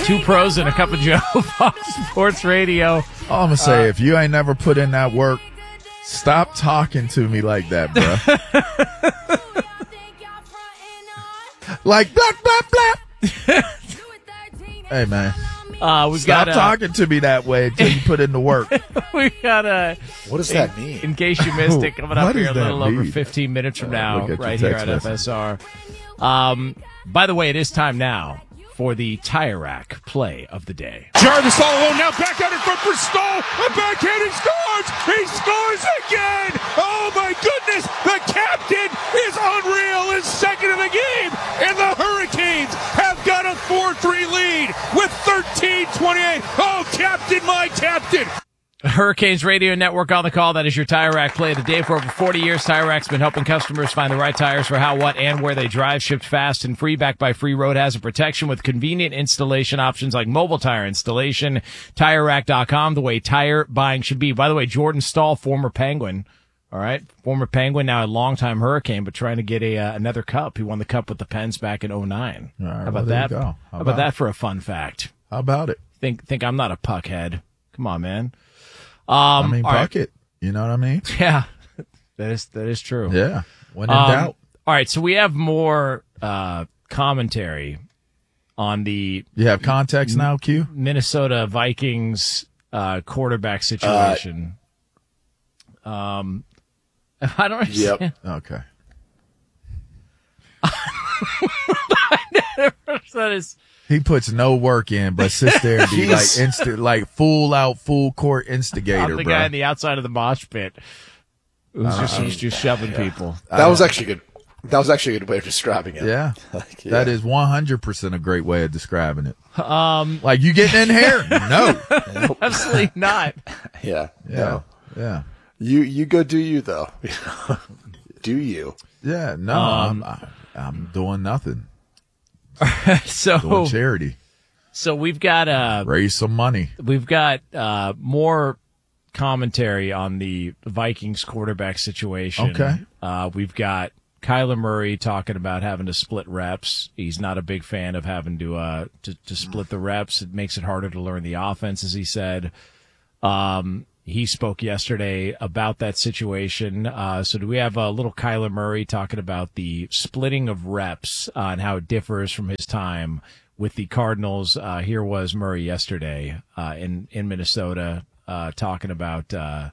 Two pros and a cup of Joe, Fox Sports Radio. All I'm going to say, if you ain't never put in that work, stop talking to me like that, bro. Like, blah, blah, blah. Hey, man. Stop talking to me that way until you put in the work. We got what does that mean? In case you missed it, coming up here a little mean? over 15 minutes from now, right here at message. FSR. By the way, it is time now for the Tire Rack play of the day. Jarvis all alone now, back out in front for Stoll. A backhand, he scores! He scores again! Oh my goodness! The captain is unreal, is second in the game, and the Hurricanes have got a 4-3 lead with 13:28. Oh, captain, my captain! Hurricanes Radio Network on the call. That is your Tire Rack play of the day. For over 40 years, Tire Rack's been helping customers find the right tires for how, what, and where they drive. Shipped fast and free, backed by free road hazard protection with convenient installation options like mobile tire installation. TireRack.com, the way tire buying should be. By the way, Jordan Stahl, former Penguin. All right. Former Penguin, now a longtime Hurricane, but trying to get another cup. He won the cup with the Pens back in 2009. All right, how about that? How about that for a fun fact? How about it? Think I'm not a puckhead. Come on, man. Puck right. it. You know what I mean? Yeah, that is true. Yeah. When in doubt. All right, so we have more commentary on the You have context now, Q? Minnesota Vikings quarterback situation. I don't understand. Yep. Okay. That is. He puts no work in, but sits there and be like full court instigator, I'm the bro. guy on the outside of the mosh pit who's just shoving people. That was actually good. That was actually a good way of describing it. Yeah. Yeah. That is 100% a great way of describing it. Like, you getting in here? No. Absolutely not. Yeah. Yeah. No. Yeah. You go do you, though. Do you? Yeah. No, I'm doing nothing. So Doing charity. So we've got Raise some money. We've got more commentary on the Vikings quarterback situation. Okay. We've got Kyler Murray talking about having to split reps. He's not a big fan of having to split the reps. It makes it harder to learn the offense, as he said. He spoke yesterday about that situation. So do we have a little Kyler Murray talking about the splitting of reps and how it differs from his time with the Cardinals? Here was Murray yesterday in Minnesota talking about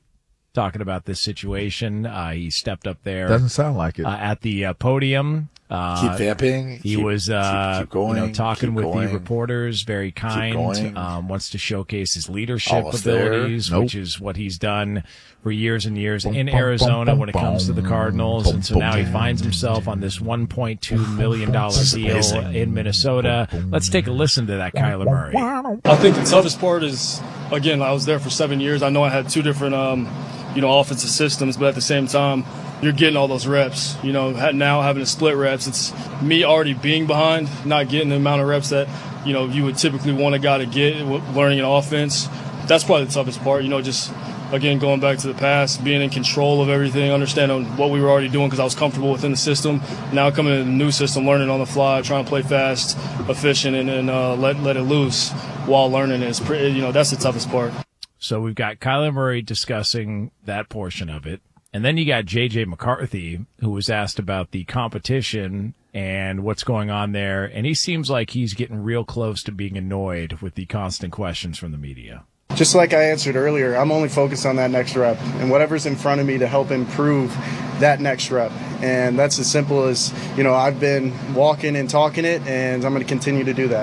this situation. He stepped up there. Doesn't sound like it. At the podium. Keep vamping. He was keep going, talking keep with going. the reporters, very kind, wants to showcase his leadership Almost abilities, there. which is what he's done for years and years in Arizona when it comes to the Cardinals. And so now he finds himself on this $1.2 million deal in Minnesota. Let's take a listen to that Kyler Murray. I think the toughest part is, again, I was there for 7 years. I know I had two different, offensive systems, but at the same time, you're getting all those reps. Now having to split reps, it's me already being behind, not getting the amount of reps that, you would typically want a guy to get learning an offense. That's probably the toughest part, just, again, going back to the past, being in control of everything, understanding what we were already doing because I was comfortable within the system. Now coming into the new system, learning on the fly, trying to play fast, efficient, and let it loose while learning is, that's the toughest part. So we've got Kyler Murray discussing that portion of it. And then you got J.J. McCarthy, who was asked about the competition and what's going on there. And he seems like he's getting real close to being annoyed with the constant questions from the media. Just like I answered earlier, I'm only focused on that next rep and whatever's in front of me to help improve that next rep. And that's as simple as, I've been walking and talking it, and I'm going to continue to do that.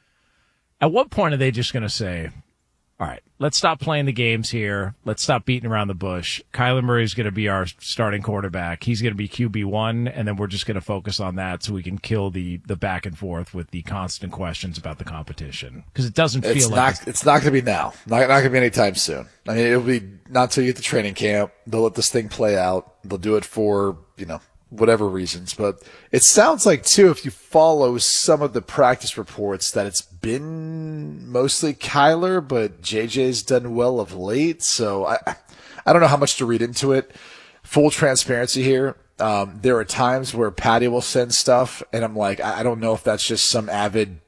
At what point are they just going to say, all right, let's stop playing the games here. Let's stop beating around the bush. Kyler Murray's going to be our starting quarterback. He's going to be QB1, and then we're just going to focus on that so we can kill the back and forth with the constant questions about the competition. Because it doesn't feel like it's not going to be now. Not going to be anytime soon. I mean, it'll be not until you get to training camp. They'll let this thing play out. They'll do it for, whatever reasons. But it sounds like, too, if you follow some of the practice reports, that it's been mostly Kyler, but JJ's done well of late. So I don't know how much to read into it. Full transparency here. There are times where Patty will send stuff, and I'm like, I don't know if that's just some avid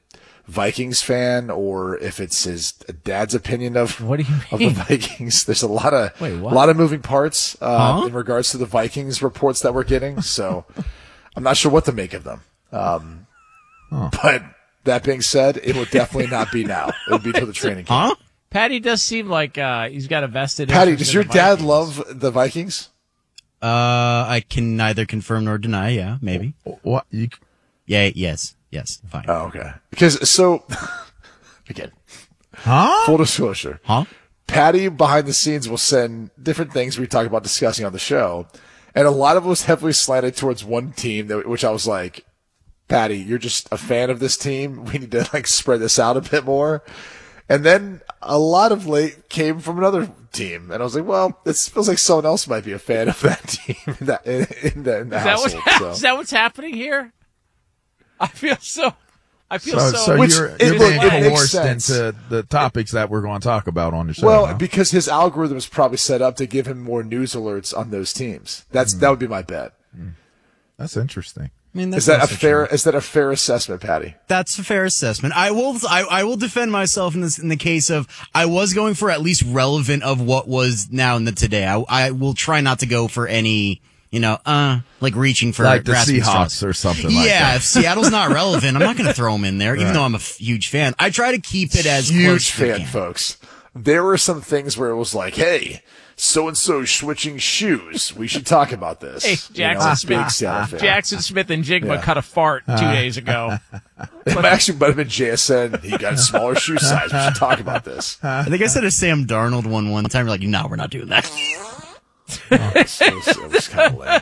Vikings fan or if it's his dad's opinion of What do you of the mean? Vikings. There's a lot of what? moving parts in regards to the Vikings reports that we're getting. So I'm not sure what to make of them. But that being said, it will definitely not be now. It will be till the training camp. Patty does seem like he's got a vested Patty, interest does in your the dad Vikings. love the Vikings? I can neither confirm nor deny. Yeah, maybe. What? Yeah. Yes. Fine. Oh, okay. Because so again, full disclosure. Patty behind the scenes will send different things we talk about discussing on the show, and a lot of it was heavily slanted towards one team, which I was like, Patty, you're just a fan of this team. We need to like spread this out a bit more. And then a lot of late came from another team, and I was like, well, it feels like someone else might be a fan of that team in the household. Is that what's happening here? I feel so. So Which you're it being makes coerced sense. into the topics that we're going to talk about on the show. Well, huh? because his algorithm is probably set up to give him more news alerts on those teams. That would be my bet. That's interesting. I mean, Is that a fair assessment, Patty? That's a fair assessment. I will defend myself in the case of I was going for at least relevant of what was now in the today. I will try not to go for any, like reaching for Like the grasping Seahawks straws. or something like Yeah, that. if Seattle's not relevant, I'm not going to throw them in there, even though I'm a huge fan. I try to keep it as Huge close as I fan, can. folks. There were some things where it was like, hey, so-and-so switching shoes. We should talk about this. Hey, Jackson big Seattle fan. Jackson Smith and Jigma Yeah. cut a fart 2 days ago. It actually might have been JSN. He got a smaller shoe size. We should talk about this. I think I said a Sam Darnold one time. You're like, no, we're not doing that. It was kind of lame.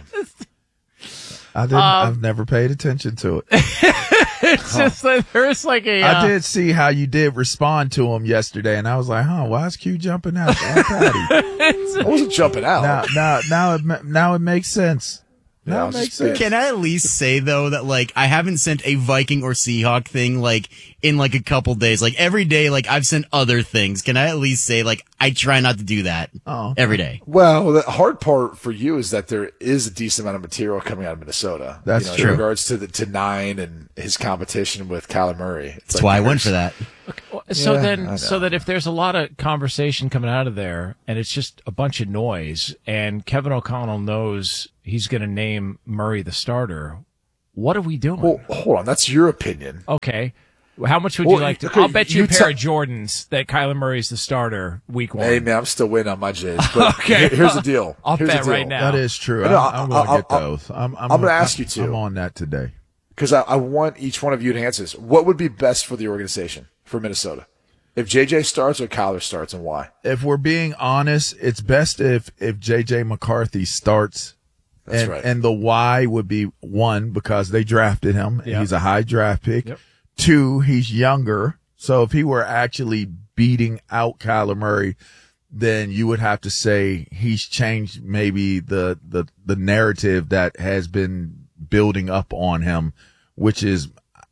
I've never paid attention to it. It's just like there's like a. I did see how you did respond to him yesterday, and I was like, why is Q jumping out? Patty. I wasn't jumping out. Now it makes sense. Yeah, I Now it was makes just sense. Can I at least say though that like I haven't sent a Viking or Seahawk thing like in like a couple days. Like every day, like I've sent other things. Can I at least say like I try not to do that every day? Well, the hard part for you is that there is a decent amount of material coming out of Minnesota. That's In true. regards to 9 and his competition with Kyler Murray. That's why I went for that. So Yeah, I then, know. so that if there's a lot of conversation coming out of there and it's just a bunch of noise and Kevin O'Connell knows he's going to name Murray the starter, what are we doing? Well, hold on. That's your opinion. Okay. How much would Well, you like to? okay, I'll bet you you a pair te- of Jordans that Kyler Murray's the starter week 1. Hey, man, I'm still waiting on my J's. But Okay. here's the deal. I'll Here's bet the deal. right now. That is true. No, I'm going to get I'll- those. I'm gonna ask you to. I'm on that today. Because I want each one of you to answer this. What would be best for the organization, for Minnesota? If JJ starts or Kyler starts, and why? If we're being honest, it's best if JJ McCarthy starts. That's and, right. And the why would be 1, because they drafted him. Yeah. He's a high draft pick. Yep. 2, he's younger. So if he were actually beating out Kyler Murray, then you would have to say he's changed maybe the narrative that has been building up on him, which is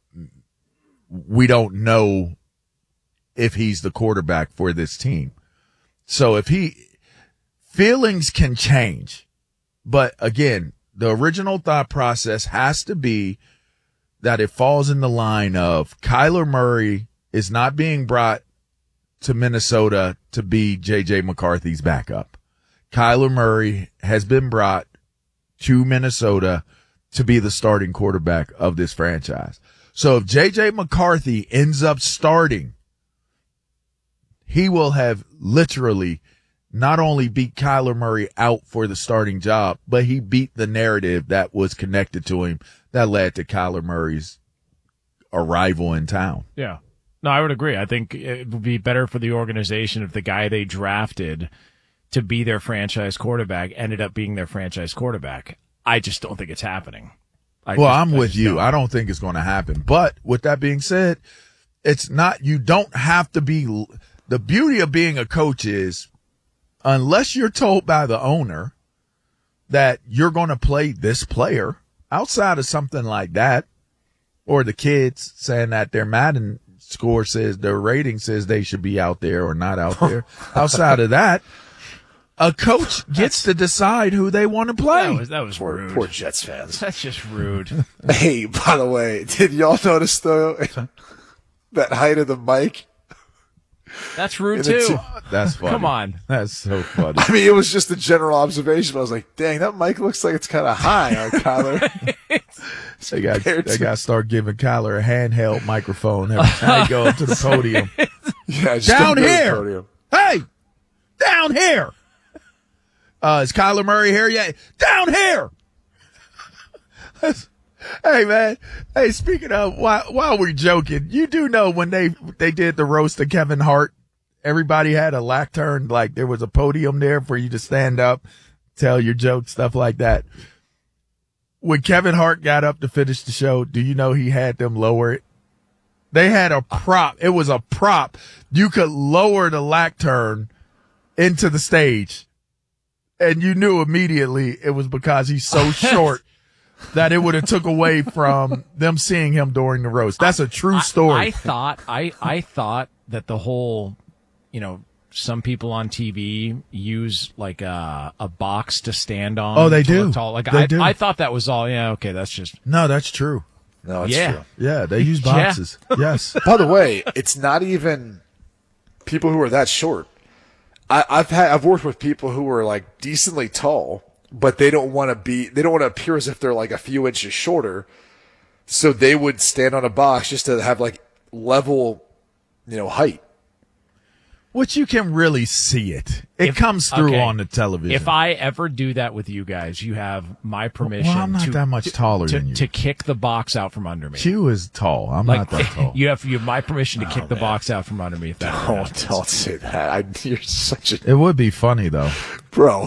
we don't know if he's the quarterback for this team. So feelings can change. But again, the original thought process has to be that it falls in the line of Kyler Murray is not being brought to Minnesota to be JJ McCarthy's backup. Kyler Murray has been brought to Minnesota to be the starting quarterback of this franchise. So if JJ McCarthy ends up starting, he will have literally not only beat Kyler Murray out for the starting job, but he beat the narrative that was connected to him that led to Kyler Murray's arrival in town. Yeah. No, I would agree. I think it would be better for the organization if the guy they drafted to be their franchise quarterback ended up being their franchise quarterback. I just don't think it's happening. I'm with you. I don't think it's going to happen. But with that being said, it's not, you don't have to be, the beauty of being a coach is unless you're told by the owner that you're going to play this player outside of something like that, or the kids saying that their Madden score says, their rating says they should be out there or not out there. Outside of that, a coach gets to decide who they want to play. That was rude. Poor Jets fans. That's just rude. Hey, by the way, did y'all notice though? that height of the mic. That's rude And the too. That's funny. Come on. That's so funny. I mean, it was just a general observation. But I was like, dang, that mic looks like it's kind of high on Kyler. They got Compared to- to start giving Kyler a handheld microphone every time he go up to the podium. Yeah, just Down don't go to the here. podium. Hey, down here. Is Kyler Murray here yet? Down here. Hey man. Hey, speaking of, while we're joking, you do know when they did the roast of Kevin Hart, everybody had a lectern, like there was a podium there for you to stand up, tell your jokes, stuff like that. When Kevin Hart got up to finish the show, do you know he had them lower it? They had a prop. It was a prop. You could lower the lectern into the stage. And you knew immediately it was because he's so short that it would have took away from them seeing him during the roast. That's a true story. I thought that the whole, some people on TV use like a box to stand on. Oh, they to do. look tall. Like They do. I thought that was all. Yeah, okay, that's just. No, that's true. No, it's Yeah. true. Yeah, they use boxes. Yes. By the way, it's not even people who are that short. I've worked with people who are like decently tall, but they don't want to appear as if they're like a few inches shorter. So they would stand on a box just to have like level, height. Which you can really see it. It comes through okay, on the television. If I ever do that with you guys, you have my permission. Well, I'm not that much taller than you. To kick the box out from under me. Q is tall. I'm not that tall. You have my permission to kick the box out from under me. If that ever happens. Don't say that. You're such a It would be funny though. bro.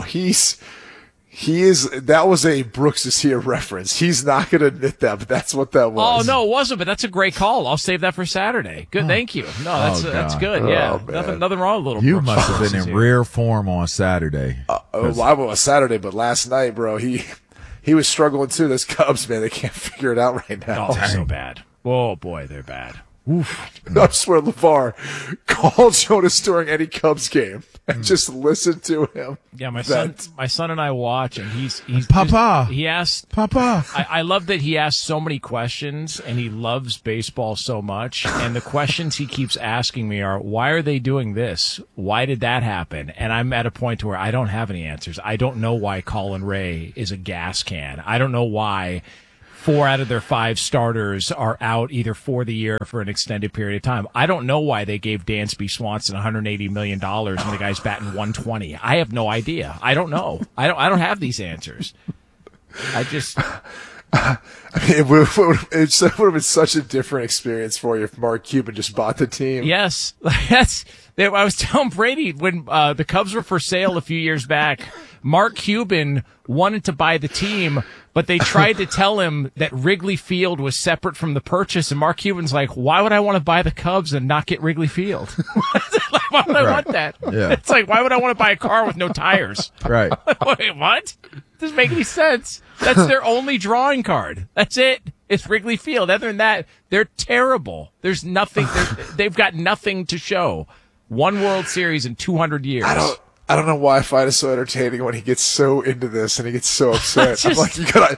That was a Brooks is here reference. He's not going to admit that, but that's what that was. Oh no, it wasn't. But that's a great call. I'll save that for Saturday. Good, thank you. No, that's God. good. Yeah, man. nothing wrong with little. You Brooks must have been references in here. rare form on Saturday. Well, I was Saturday, but last night, bro, he was struggling too. Those Cubs, man, they can't figure it out right now. Oh, they're so bad. Oh boy, they're bad. I swear, LeVar, call Jonas during any Cubs game and just listen to him. Yeah, my son and I watch, and he's Papa. He asked Papa. I love that he asks so many questions, and he loves baseball so much. And the questions he keeps asking me are, why are they doing this? Why did that happen? And I'm at a point where I don't have any answers. I don't know why Colin Ray is a gas can. I don't know why 4 out of their 5 starters are out either for the year or for an extended period of time. I don't know why they gave Dansby Swanson $180 million and the guy's batting 120. I have no idea. I don't know. I don't have these answers. I mean, it would have been such a different experience for you if Mark Cuban just bought the team. Yes, I was telling Brady when the Cubs were for sale a few years back, Mark Cuban wanted to buy the team, but they tried to tell him that Wrigley Field was separate from the purchase, and Mark Cuban's like, why would I want to buy the Cubs and not get Wrigley Field? Why would I want that? Yeah. It's like, why would I want to buy a car with no tires? Right. Wait, what? Doesn't make any sense. That's their only drawing card. That's it. It's Wrigley Field. Other than that, they're terrible. There's nothing. They've got nothing to show. One World Series in 200 years. I don't know why I find it so entertaining when he gets so into this and he gets so upset. I'm like, you got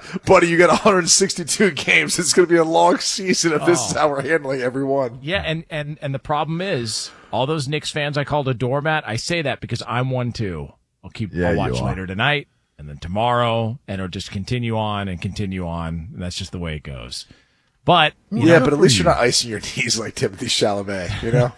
162 games. It's going to be a long season if this is how we're handling every one. Yeah, and the problem is, all those Knicks fans I called a doormat, I say that because I'm one too. I'll watch later tonight and then tomorrow, and it'll just continue on, and that's just the way it goes. But but at least you're not icing your knees like Timothy Chalamet, you know?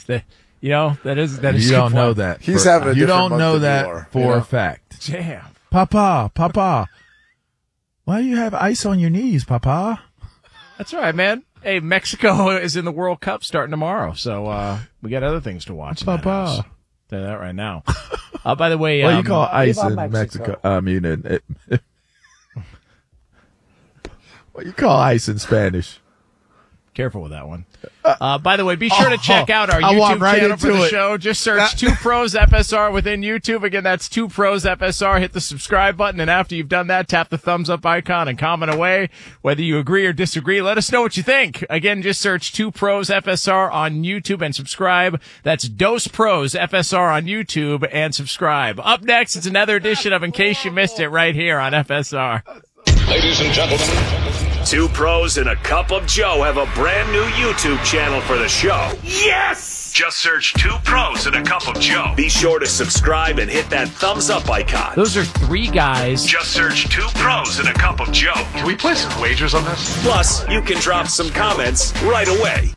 that is You don't know that. He's having a You different don't month know than that you are, for you know? a fact. Damn. Papa. Why do you have ice on your knees, Papa? That's all right, man. Hey, Mexico is in the World Cup starting tomorrow, so we got other things to watch. Papa. Tell you that right now. By the way, What do you call ice Viva in Mexico. Mexico? I mean, what you call ice in Spanish? careful with that one. By the way, be sure to check out our I YouTube walked right channel for into the it. show. Just search 2 Pros FSR within YouTube. Again, that's 2 Pros FSR. Hit the subscribe button, and after you've done that, tap the thumbs up icon and comment away. Whether you agree or disagree, let us know what you think. Again, just search 2 Pros FSR on YouTube and subscribe. That's Dos Pros FSR on YouTube and subscribe. Up next, it's another edition of In Case You Missed It right here on FSR. Ladies and gentlemen, Two pros and a cup of Joe have a brand new YouTube channel for the show. Yes! Just search Two Pros and a Cup of Joe. Be sure to subscribe and hit that thumbs up icon. Those are three guys. Just search Two Pros and a Cup of Joe. Can we place some wagers on this? Plus, you can drop some comments right away.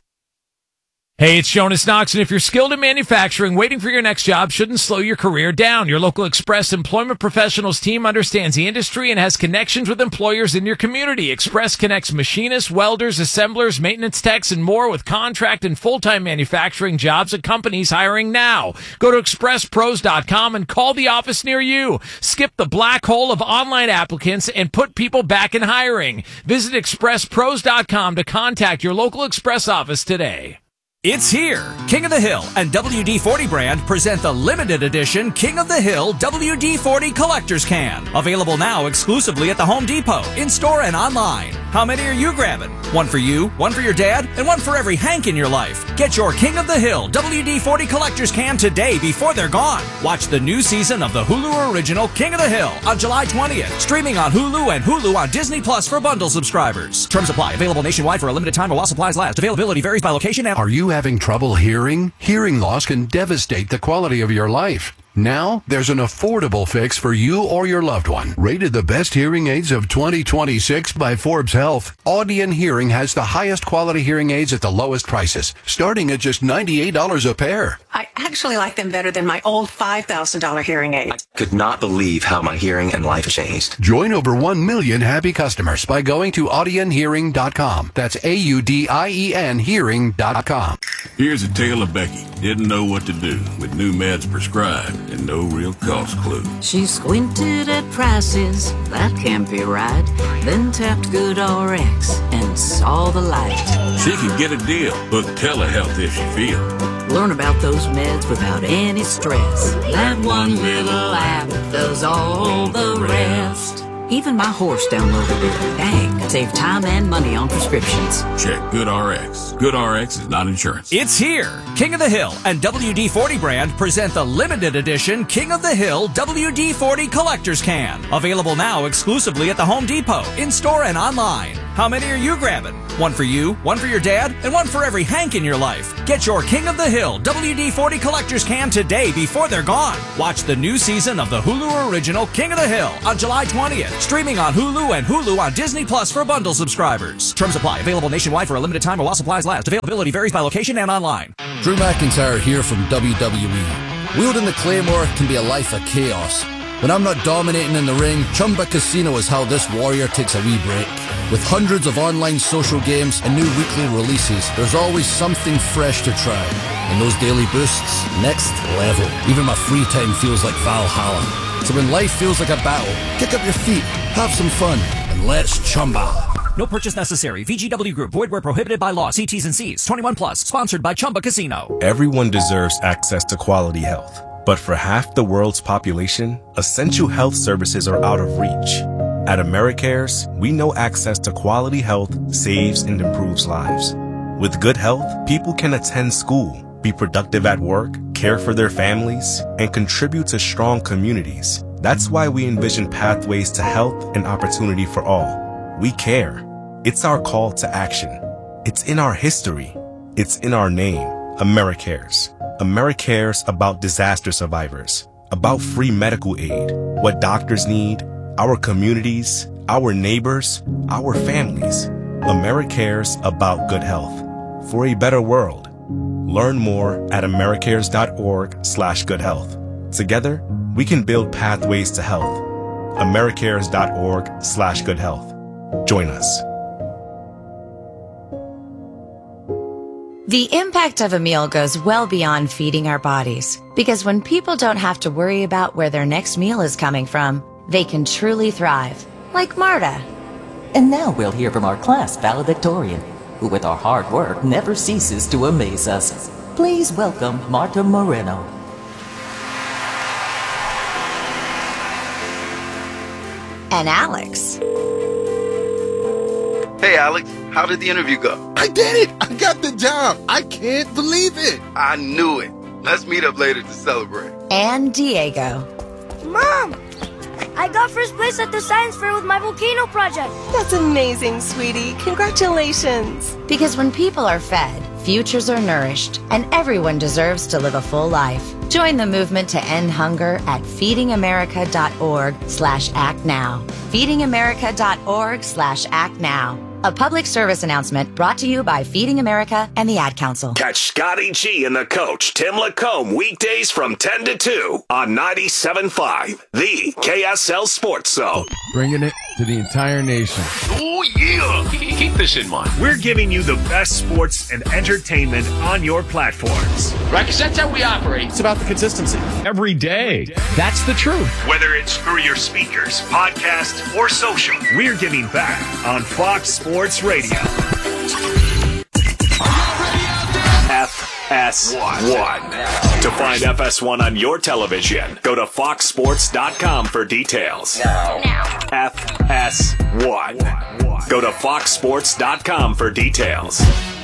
Hey, it's Jonas Knox, and if you're skilled in manufacturing, waiting for your next job shouldn't slow your career down. Your local Express Employment Professionals team understands the industry and has connections with employers in your community. Express connects machinists, welders, assemblers, maintenance techs, and more with contract and full-time manufacturing jobs at companies hiring now. Go to expresspros.com and call the office near you. Skip the black hole of online applicants and put people back in hiring. Visit expresspros.com to contact your local Express office today. It's here. King of the Hill and WD-40 brand present the limited edition King of the Hill WD-40 Collector's Can. Available now exclusively at the Home Depot, in-store and online. How many are you grabbing? One for you, one for your dad, and one for every Hank in your life. Get your King of the Hill WD-40 Collector's Can today before they're gone. Watch the new season of the Hulu original King of the Hill on July 20th. Streaming on Hulu and Hulu on Disney Plus for bundle subscribers. Terms apply. Available nationwide for a limited time while supplies last. Availability varies by location and... Are you having trouble hearing? Hearing loss can devastate the quality of your life. Now, there's an affordable fix for you or your loved one. Rated the best hearing aids of 2026 by Forbes Health, Audion Hearing has the highest quality hearing aids at the lowest prices, starting at just $98 a pair. I actually like them better than my old $5,000 hearing aid. I could not believe how my hearing and life changed. Join over 1 million happy customers by going to audionhearing.com. That's AUDIEN hearing.com. Here's a tale of Becky. Didn't know what to do with new meds prescribed and no real cost clue. She squinted at prices, that can't be right. Then tapped GoodRx and saw the light. She can get a deal. Book telehealth if you feel. Learn about those meds without any stress. That one little app does all the rest. Even my horse downloaded it. Dang, save time and money on prescriptions. Check GoodRx. GoodRx is not insurance. It's here. King of the Hill and WD-40 brand present the limited edition King of the Hill WD-40 Collector's Can. Available now exclusively at the Home Depot, in-store and online. How many are you grabbing? One for you, one for your dad, and one for every Hank in your life. Get your King of the Hill WD-40 Collector's Can today before they're gone. Watch the new season of the Hulu original King of the Hill on July 20th. Streaming on Hulu and Hulu on Disney Plus for bundle subscribers. Terms apply. Available nationwide for a limited time while supplies last. Availability varies by location and online. Drew McIntyre here from WWE. Wielding the Claymore can be a life of chaos. When I'm not dominating in the ring, Chumba Casino is how this warrior takes a wee break. With hundreds of online social games and new weekly releases, there's always something fresh to try. And those daily boosts, next level. Even my free time feels like Valhalla. So when life feels like a battle, kick up your feet, have some fun, and let's Chumba. No purchase necessary. VGW Group. Void where prohibited by law. See T's and C's. 21 plus. Sponsored by Chumba Casino. Everyone deserves access to quality health. But for half the world's population, essential health services are out of reach. At AmeriCares, we know access to quality health saves and improves lives. With good health, people can attend school, be productive at work, care for their families, and contribute to strong communities. That's why we envision pathways to health and opportunity for all. We care. It's our call to action. It's in our history. It's in our name. AmeriCares. AmeriCares about disaster survivors, about free medical aid, what doctors need, our communities, our neighbors, our families. AmeriCares about good health. For a better world. Learn more at americares.org/goodhealth. Together, we can build pathways to health. americares.org/goodhealth. Join us. The impact of a meal goes well beyond feeding our bodies, because when people don't have to worry about where their next meal is coming from, they can truly thrive, like Marta. And now we'll hear from our class valedictorian, who with our hard work never ceases to amaze us. Please welcome Marta Moreno. And Alex. Hey, Alex, how did the interview go? I did it! I got the job! I can't believe it! I knew it. Let's meet up later to celebrate. And Diego. Mom, I got first place at the science fair with my volcano project. That's amazing, sweetie. Congratulations. Because when people are fed, futures are nourished, and everyone deserves to live a full life. Join the movement to end hunger at feedingamerica.org/actnow. feedingamerica.org/actnow. A public service announcement brought to you by Feeding America and the Ad Council. Catch Scotty G and the coach, Tim Lacombe, weekdays from 10 to 2 on 97.5, the KSL Sports Zone. Bringing it to the entire nation. Oh, yeah! Keep this in mind. We're giving you the best sports and entertainment on your platforms. Right, because that's how we operate. It's about the consistency. Every day. That's the truth. Whether it's through your speakers, podcast, or social, we're giving back on Fox Sports Radio. FS1. To find FS1 on your television, go to foxsports.com for details. FS1. Go to foxsports.com for details.